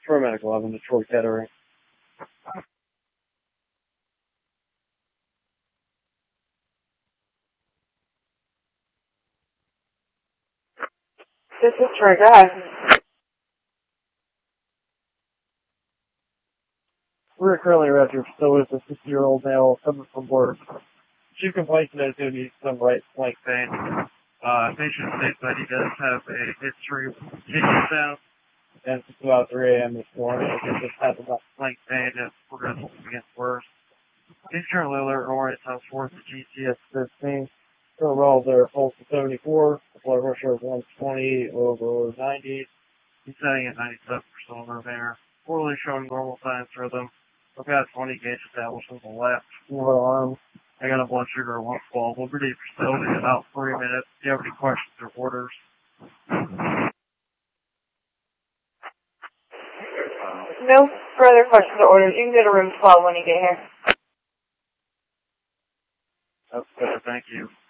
Paramedic 11, Detroit Kettering. This is Troy. Go ahead. We're currently at your facility with a 60-year-old male coming from work. Chief complaint that is going to need some right flank pain. Patient states that he does have a history of kidney stones, and it's about 3 a.m. this morning. He just had about flank pain and progressively gets worse. He's currently alert and oriented task force at GCS 15. Overall, their pulse is 74, blood pressure is 120 over 90. He's setting at 97% over there. Poorly showing normal signs for them. I've got 20 gauge established in the left forearm. I got a blood sugar of 112. We'll be for facility in about 3 minutes. Do you have any questions or orders? No further questions or orders. You can go to room 12 when you get here. That's good. Thank you.